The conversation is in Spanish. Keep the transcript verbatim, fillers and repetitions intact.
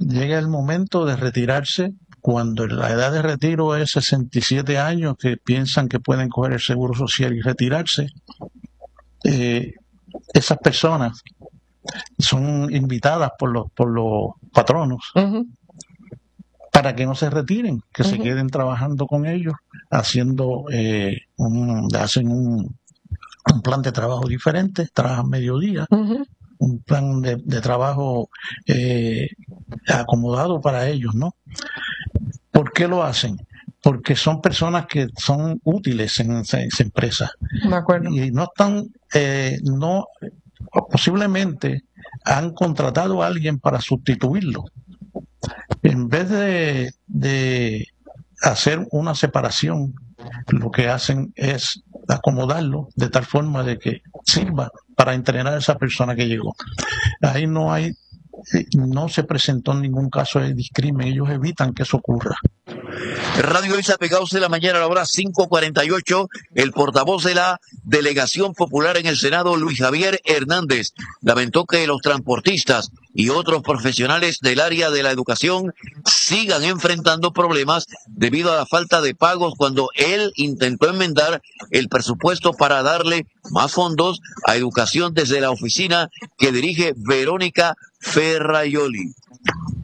llega el momento de retirarse, cuando la edad de retiro es sesenta y siete años, que piensan que pueden coger el seguro social y retirarse, eh, esas personas son invitadas por los, por los patronos uh-huh. para que no se retiren, que uh-huh. se queden trabajando con ellos, haciendo eh, un, hacen un, un plan de trabajo diferente, trabajan mediodía, uh-huh. un plan de, de trabajo eh, acomodado para ellos, ¿no? ¿Por qué lo hacen? Porque son personas que son útiles en esa, esa empresa. De acuerdo. Y no están, eh, no, posiblemente han contratado a alguien para sustituirlo. En vez de, de hacer una separación, lo que hacen es acomodarlo de tal forma de que sirva para entrenar a esa persona que llegó. Ahí no hay, no se presentó ningún caso de discrimen, ellos evitan que eso ocurra. Radio Isa, pegados de la mañana a la hora cinco cuarenta y ocho, el portavoz de la Delegación Popular en el Senado, Luis Javier Hernández, lamentó que los transportistas y otros profesionales del área de la educación sigan enfrentando problemas debido a la falta de pagos cuando él intentó enmendar el presupuesto para darle más fondos a educación desde la oficina que dirige Verónica Ferraioli.